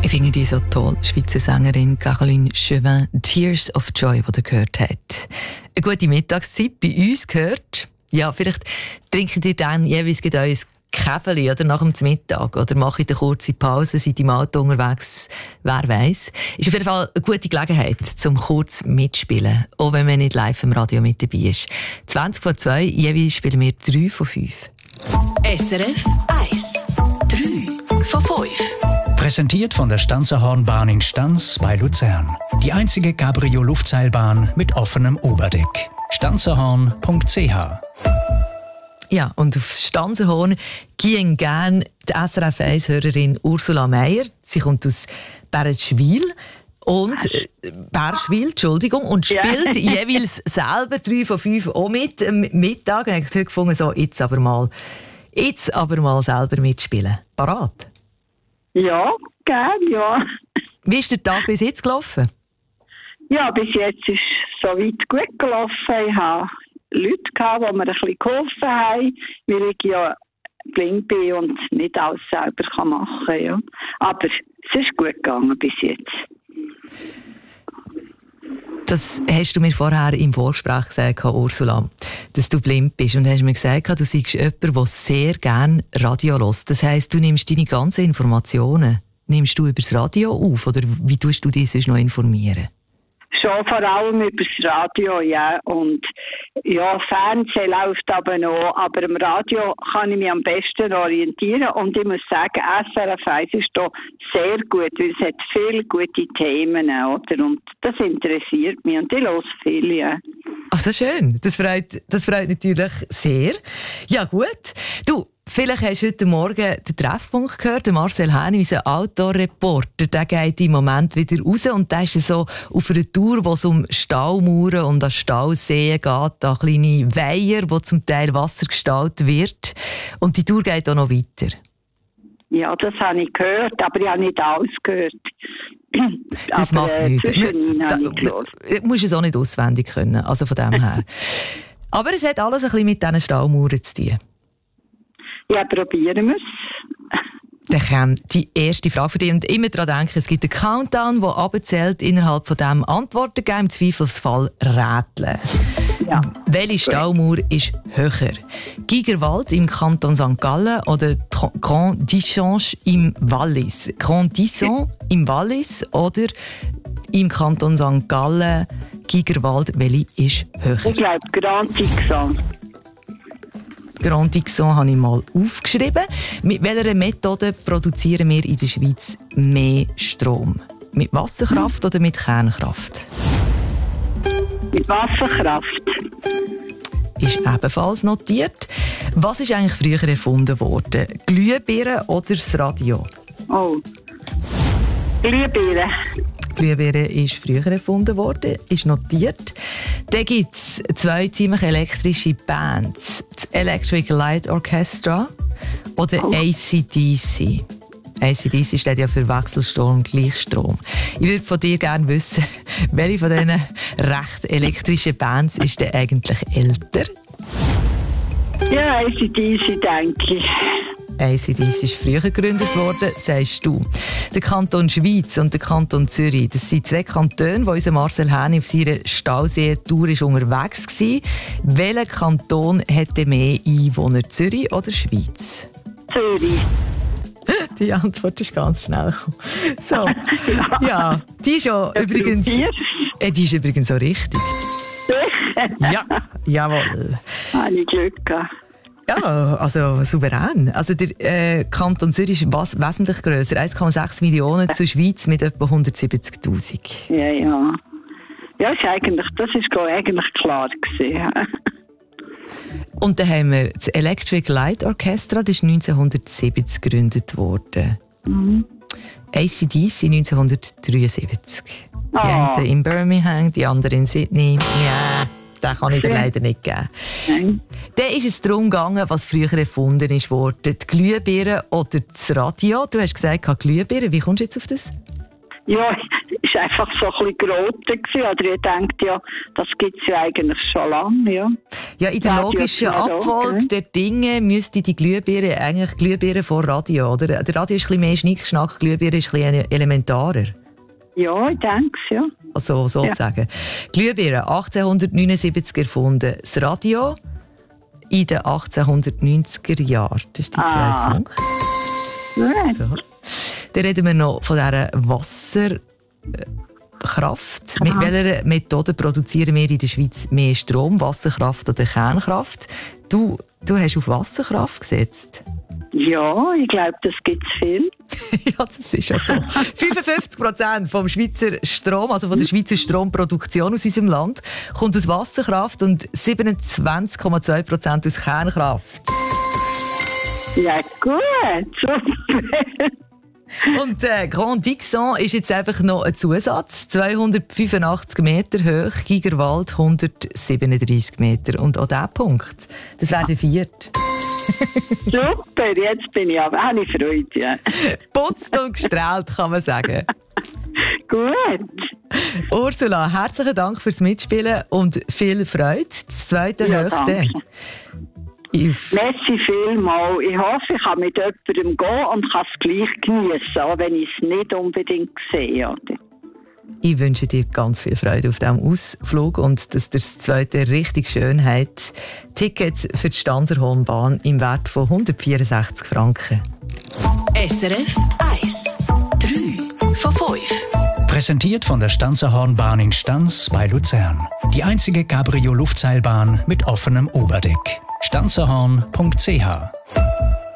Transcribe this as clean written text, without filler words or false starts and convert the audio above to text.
Ich finde die so toll, Schweizer Sängerin Caroline Chauvin, «Tears of Joy», die ihr gehört habt. Eine gute Mittagszeit bei uns gehört. Ja, vielleicht trinkt ihr dann jeweils euer Käferli oder nach dem Mittag oder macht eine kurze Pause, seid im Auto unterwegs, wer weiss. Ist auf jeden Fall eine gute Gelegenheit, zum kurz mitspielen, auch wenn man nicht live im Radio mit dabei ist. 20 vor 2, jeweils spielen wir 3 von 5. SRF 1, 3 von 5. Präsentiert von der Stanzerhornbahn in Stanz bei Luzern. Die einzige Cabrio-Luftseilbahn mit offenem Oberdeck. stanzerhorn.ch. Ja, und auf Stanzerhorn gehen gerne die SRF 1-Hörerin Ursula Meier. Sie kommt aus Bärschwil und Entschuldigung, und spielt jeweils selber 3 von 5 auch mit am Mittag. Und ich habe heute gefunden, so, jetzt aber mal selber mitspielen. Parat? Ja, gerne, ja. Wie ist der Tag bis jetzt gelaufen? Ja, bis jetzt ist es soweit gut gelaufen. Ich habe Leute gehabt, die mir ein bisschen geholfen haben, weil ich ja blind bin und nicht alles selber machen kann. Ja. Aber es ist gut gegangen bis jetzt. Das hast du mir vorher im Vorgespräch gesagt, Ursula, dass du blind bist. Und hast mir gesagt, du seist jemand, der sehr gerne Radio hört. Das heisst, du nimmst deine ganzen Informationen, nimmst du über das Radio auf? Oder wie tust du dich sonst noch informieren? Schon vor allem über das Radio, ja. Und ja, Fernsehen läuft aber noch. Aber im Radio kann ich mich am besten orientieren. Und ich muss sagen, SRF 1 ist da sehr gut, weil es hat viele gute Themen, oder? Und das interessiert mich. Und ich höre viel, ja. Also schön. Das freut natürlich sehr. Ja, gut. Du, vielleicht hast du heute Morgen den Treffpunkt gehört. Der Marcel Häni, unser Outdoor-Reporter, der geht im Moment wieder raus und der ist so auf einer Tour, wo es um Staumauern und an Stauseen geht, an kleine Weiher, wo zum Teil Wasser gestaut wird. Und die Tour geht auch noch weiter. Ja, das habe ich gehört, aber ich habe nicht alles gehört. Das aber, macht nichts. Du musst es auch nicht auswendig können, also von dem her. Aber es hat alles ein bisschen mit diesen Staumauern zu tun. Ja, probieren wir es. Dann kommt die erste Frage für dich. Und immer daran denken, es gibt einen Countdown, der abzählt, innerhalb von dem Antworten geben, im Zweifelsfall rätseln. Ja. Welche Staumauer ist höher? Gigerwald im Kanton St. Gallen oder Grand Dichange im Wallis? Grand Disson im Wallis oder im Kanton St. Gallen Gigerwald, welche ist höher? Ich glaube, Grand Dixon. Grand Dixon habe ich mal aufgeschrieben. Mit welcher Methode produzieren wir in der Schweiz mehr Strom? Mit Wasserkraft oder mit Kernkraft? Mit Wasserkraft. Ist ebenfalls notiert. Was ist eigentlich früher erfunden worden? Glühbirne oder das Radio? Oh. Glühbirne. Glühbirne ist früher erfunden worden, ist notiert. Dann gibt es 2 ziemlich elektrische Bands. Das Electric Light Orchestra oder AC/DC. AC/DC steht ja für Wechselstrom, Gleichstrom. Ich würde von dir gerne wissen, welche von diesen recht elektrischen Bands ist denn eigentlich älter? Ja, AC/DC, denke ich. AC/DC ist früher gegründet worden, sagst du. Der Kanton Schweiz und der Kanton Zürich, das sind 2 Kantone, wo unser Marcel Häni auf seiner Stausee-Tour unterwegs war. Welcher Kanton hätte mehr Einwohner, Zürich oder Schweiz? Zürich. Die Antwort ist ganz schnell gekommen. So, ja, die ist ja übrigens... die ist übrigens so richtig. Ja, jawohl. Habe ich Glück gehabt. Ja, also souverän. Also der Kanton Zürich ist wesentlich grösser, 1,6 Millionen zur Schweiz mit etwa 170'000. Ja. Ja, das ist eigentlich klar gewesen. Und dann haben wir das Electric Light Orchestra, das ist 1970 gegründet worden. AC/DC 1973. Die einen in Birmingham, die anderen in Sydney. Ja. Den kann ich dir leider nicht geben. Nein. Dann ist es darum gegangen, was früher erfunden wurde. Die Glühbirne oder das Radio. Du hast gesagt, Glühbirne. Wie kommst du jetzt auf das? Ja, ist einfach so ein bisschen geraten gewesen. Oder ihr denkt, ja, das gibt es ja eigentlich schon lange, ja. Ja, in der logischen Abfolge der Dinge müsste die Glühbirne eigentlich Glühbirne vor Radio, oder? Der Radio ist ein bisschen mehr Schnickschnack, Glühbirne ist ein bisschen elementarer. Ja, ich denke es, ja. Also sozusagen. Ja. Glühbirne, 1879 erfunden. Das Radio in den 1890er Jahren. Das ist die 2 Punkte. So. Dann reden wir noch von dieser Wasserkraft. Mit welcher Methode produzieren wir in der Schweiz mehr Strom? Wasserkraft oder Kernkraft? Du hast auf Wasserkraft gesetzt. Ja, ich glaube, das gibt es viel. Ja, das ist ja so. 55% vom Schweizer Strom, also von der Schweizer Stromproduktion aus unserem Land, kommt aus Wasserkraft und 27,2% aus Kernkraft. Ja, gut, super. Und Grand Dixon ist jetzt einfach noch ein Zusatz. 285 Meter hoch, Gigerwald 137 Meter. Und auch dieser Punkt, das wäre der 4. Super, jetzt bin ich aber auch nicht Freude. Ja. Putzt und gestrahlt, kann man sagen. Gut. Ursula, herzlichen Dank fürs Mitspielen und viel Freude. Das zweite Höchste. Merci vielmals. Ich hoffe, ich kann mit jemandem gehen und kann es gleich geniessen, auch wenn ich es nicht unbedingt sehe. Ich wünsche dir ganz viel Freude auf diesem Ausflug und dass dir das zweite richtig schön hat. Tickets für die Stanserhornbahn im Wert von 164 Franken. SRF 1. 3 von 5. Präsentiert von der Stanserhornbahn in Stans bei Luzern. Die einzige Cabrio-Luftseilbahn mit offenem Oberdeck. stanzerhorn.ch